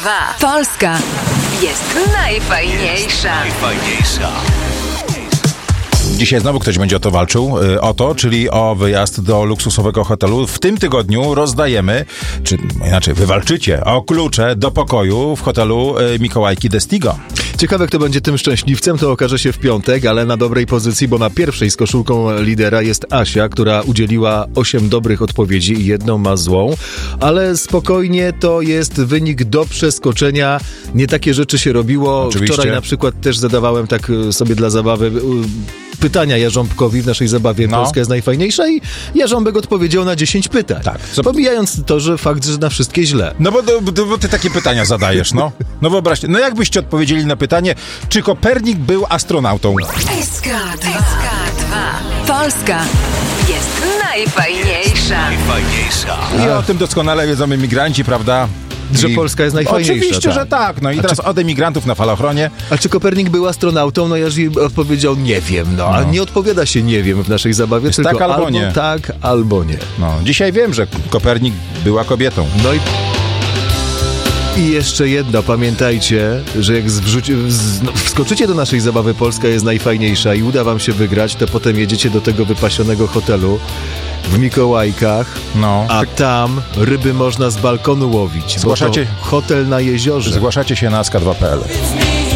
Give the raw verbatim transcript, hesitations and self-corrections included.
dwa. Polska jest najfajniejsza. Najfajniejsza. Dzisiaj znowu ktoś będzie o to walczył, o to, czyli o wyjazd do luksusowego hotelu. W tym tygodniu rozdajemy, czy inaczej wywalczycie o klucze do pokoju w hotelu Mikołajki Destigo. Ciekawe, kto będzie tym szczęśliwcem, to okaże się w piątek, ale na dobrej pozycji, bo na pierwszej z koszulką lidera jest Asia, która udzieliła osiem dobrych odpowiedzi i jedną ma złą, ale spokojnie, to jest wynik do przeskoczenia. Nie takie rzeczy się robiło. Oczywiście. Wczoraj na przykład też zadawałem tak sobie dla zabawy pytania Jarząbkowi w naszej zabawie no. Polska jest najfajniejsza i Jarząbek odpowiedział na dziesięć pytań. Tak. Co... Pomijając to, że fakt, że na wszystkie źle. No bo, bo, bo ty takie pytania zadajesz, no. No wyobraźcie, no jakbyście odpowiedzieli na pytanie, czy Kopernik był astronautą? S K dwa. Polska jest najfajniejsza. Najfajniejsza. I o tym doskonale wiedzą emigranci, prawda? Że I Polska jest najfajniejsza. Oczywiście, tak. że tak. No i A teraz czy... od emigrantów na falochronie. A czy Kopernik był astronautą? No Jerzy odpowiedział nie wiem, no. A No. nie odpowiada się nie wiem w naszej zabawie, Jest tylko tak albo albo nie. tak, albo nie. No, dzisiaj wiem, że Kopernik była kobietą. No i... I jeszcze jedno, pamiętajcie, że jak zwrzuci, z, no, wskoczycie do naszej zabawy Polska jest najfajniejsza i uda wam się wygrać, to potem jedziecie do tego wypasionego hotelu w Mikołajkach, No. a tam ryby można z balkonu łowić. Zgłaszacie- Bo to hotel na jeziorze. Zgłaszacie się na S K dwa kropka P L.